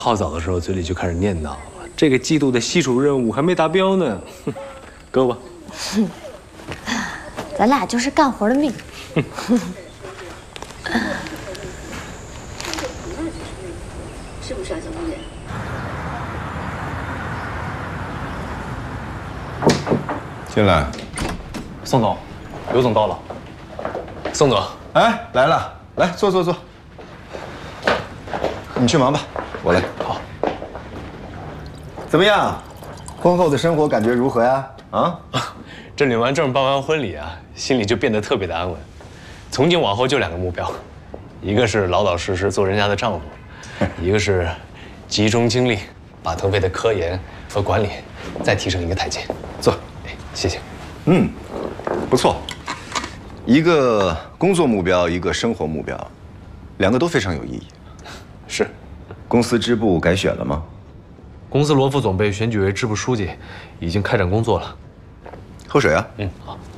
泡澡的时候嘴里就开始念叨，这个季度的西楚任务还没达标呢，搁吧。 咱俩就是干活的命。 是不是啊，小姑爷？ 进来， 宋总，刘总到了。 宋总， 哎，来了，来坐坐坐。你去忙吧，我来。 好。 怎么样？婚后的生活感觉如何呀？啊？ 这领完证办完婚礼啊，心里就变得特别的安稳。从今往后就2个目标，一个是老老实实做人家的丈夫，一个是集中精力把腾飞的科研和管理再提升一个台阶。 坐。 哎，谢谢。 不错。一个工作目标，一个生活目标，2个都非常有意义。 是。 公司支部改选了吗？ 公司罗副总被选举为支部书记，已经开展工作了。 喝水啊。 好。